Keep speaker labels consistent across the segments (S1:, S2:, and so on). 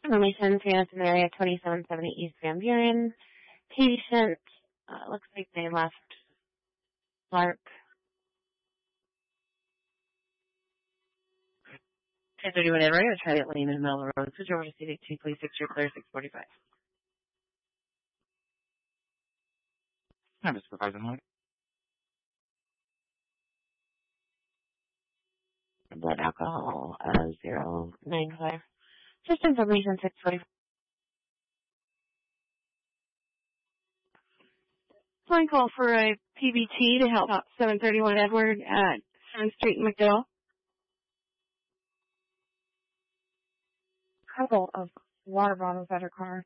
S1: Information, Sanderson area, 2770 East Van Buren. Patient, looks like they left Clark. 1031 Ed, we're try to lane in the middle of the road. Switch over to CD2, please, 6, you're clear, 645.
S2: I'm Supervisor Hunt.
S1: Blood alcohol, 095. Just information, 645. Phone call for a PBT to help out 731 Edward at 7th Street in McDowell. Couple of water bottles at her car.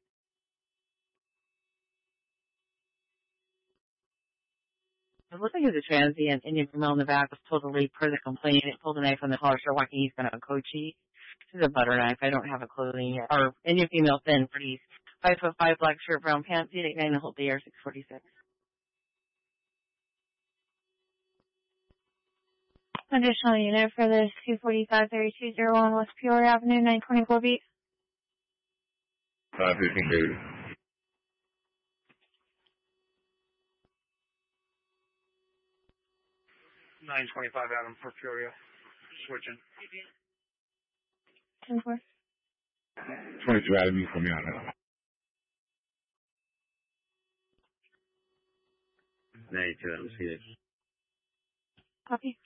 S2: It looks like he was a transient. Indian female in the back was told to leave per the complaint. It pulled a knife on the collar, sure walking. He's going to Kochi. This is a butter knife. I don't have a clothing yet. Or Indian female thin, pretty 5'5", black shirt, brown pants, 889 and hold the air 646.
S1: Additional unit for this 245-3201 West Peoria Avenue, 924 beat.
S3: 15 baby.
S4: 925 Adam for Peoria. Switching.
S1: 10-4.
S3: 22 Adam, you for me on that.
S5: 92 Adam, see it.
S1: Copy.